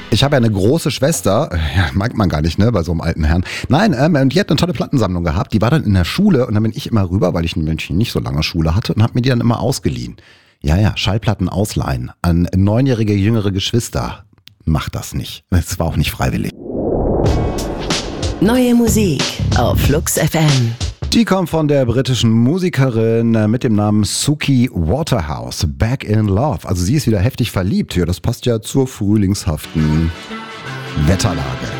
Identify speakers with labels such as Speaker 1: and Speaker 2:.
Speaker 1: Ich habe ja eine große Schwester, ja, mag man gar nicht, ne, bei so einem alten Herrn. Nein, und die hat eine tolle Plattensammlung gehabt. Die war dann in der Schule und dann bin ich immer rüber, weil ich ein Männchen nicht so lange Schule hatte und habe mir die dann immer ausgeliehen. Ja, Schallplatten ausleihen an 9-jährige jüngere Geschwister. Macht das nicht. Das war auch nicht freiwillig.
Speaker 2: Neue Musik auf Flux FM.
Speaker 1: Die kommt von der britischen Musikerin mit dem Namen Suki Waterhouse. Back in Love. Also sie ist wieder heftig verliebt. Ja, das passt ja zur frühlingshaften Wetterlage.